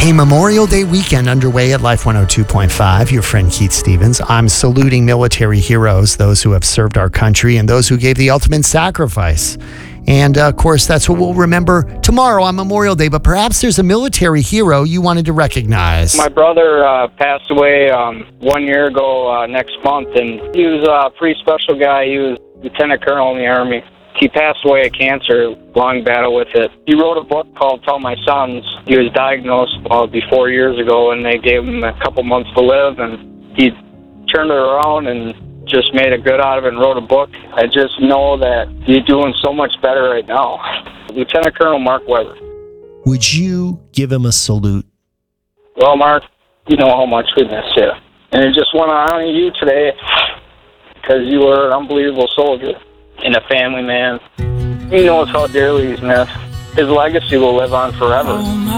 Hey, Memorial Day weekend underway at Life 102.5. Your friend Keith Stevens. I'm saluting military heroes, those who have served our country and those who gave the ultimate sacrifice. And, of course, that's what we'll remember tomorrow on Memorial Day. But perhaps there's a military hero you wanted to recognize. My brother passed away 1 year ago next month, and he was a pretty special guy. He was lieutenant colonel in the Army. He passed away of cancer, long battle with it. He wrote a book called Tell My Sons. He was diagnosed about 4 years ago, and they gave him a couple months to live, and he turned it around and just made a good out of it and wrote a book. I just know that he's doing so much better right now. Lieutenant Colonel Mark Weber. Would you give him a salute? Well, Mark, you know how much we miss you. And I just want to honor you today because you were an unbelievable soldier and a family man. He knows how dearly he's missed. His legacy will live on forever.